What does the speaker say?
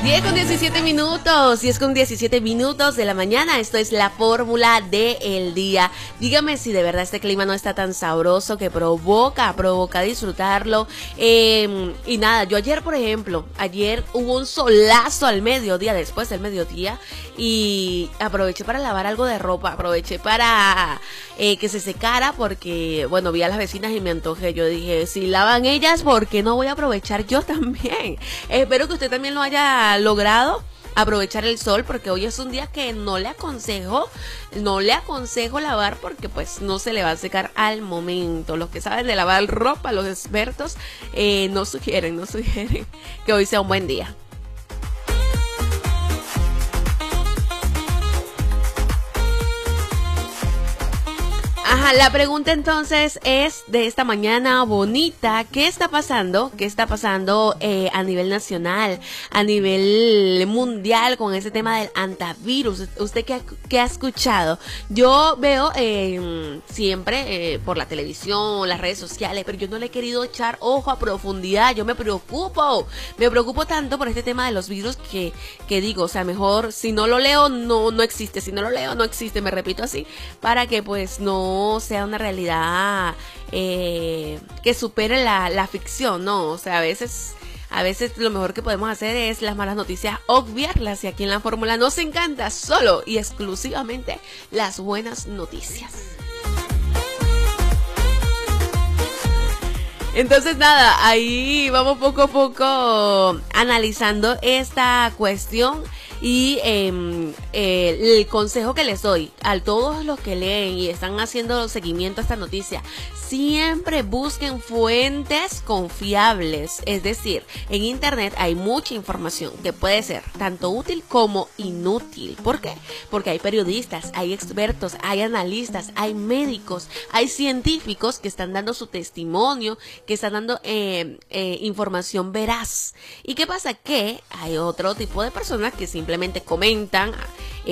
10:17 de la mañana. Esto es la fórmula del día. Dígame si de verdad este clima no está tan sabroso que provoca disfrutarlo. Y nada, yo ayer, por ejemplo, hubo un solazo al mediodía, después del mediodía, y aproveché para lavar algo de ropa, aproveché para que se secara, porque, bueno, vi a las vecinas y me antojé. Yo dije, si lavan ellas, ¿por qué no voy a aprovechar yo también? Espero que usted también lo haya logrado, aprovechar el sol, porque hoy es un día que no le aconsejo lavar, porque pues no se le va a secar al momento. Los que saben de lavar ropa, los expertos, no sugieren que hoy sea un buen día. Ajá, la pregunta entonces es de esta mañana bonita: ¿qué está pasando? ¿Qué está pasando a nivel nacional, a nivel mundial con ese tema del antivirus? ¿Usted qué ha escuchado? Yo veo siempre por la televisión, las redes sociales, pero yo no le he querido echar ojo a profundidad. Yo me preocupo tanto por este tema de los virus que digo, o sea, mejor si no lo leo no existe, si no lo leo no existe, me repito así, para que pues no sea una realidad que supere la ficción, ¿no? O sea, a veces lo mejor que podemos hacer es las malas noticias obviarlas, y aquí en la fórmula nos encanta solo y exclusivamente las buenas noticias. Entonces nada, ahí vamos poco a poco analizando esta cuestión. Y el consejo que les doy a todos los que leen y están haciendo seguimiento a esta noticia: siempre busquen fuentes confiables. Es decir, en internet hay mucha información que puede ser tanto útil como inútil. ¿Por qué? Porque hay periodistas, hay expertos, hay analistas, hay médicos, hay científicos que están dando su testimonio, que están dando información veraz. ¿Y qué pasa? Que hay otro tipo de personas que simplemente comentan